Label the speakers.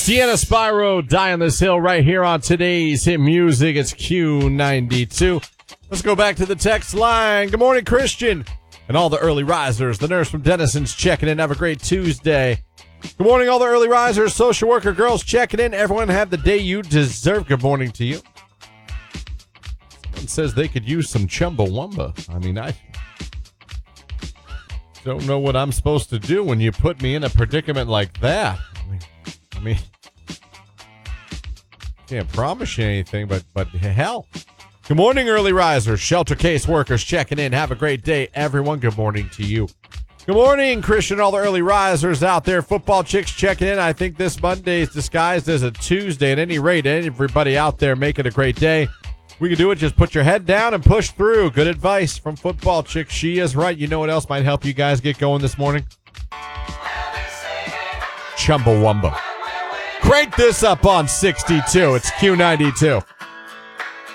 Speaker 1: Sienna Spyro, Die on This Hill, right here on today's hit music. It's Q92. Let's go back to the text line. Good morning, Christian, and all the early risers. The nurse from Denison's checking in. Have a great Tuesday. Good morning, all the early risers. Social worker girls checking in. Everyone have the day you deserve. Good morning to you. Someone says they could use some Chumbawamba. I mean, I don't know what I'm supposed to do when you put me in a predicament like that. I mean, can't promise you anything, but hell. Good morning, early risers. Shelter case workers checking in. Have a great day, everyone. Good morning to you. Good morning, Christian, all the early risers out there. Football chicks checking in. I think this Monday is disguised as a Tuesday. At any rate, everybody out there, make it a great day. We can do it. Just put your head down and push through. Good advice from Football Chick. She is right. You know what else might help you guys get going this morning? Chumbawamba. Crank this up on 62. It's Q92.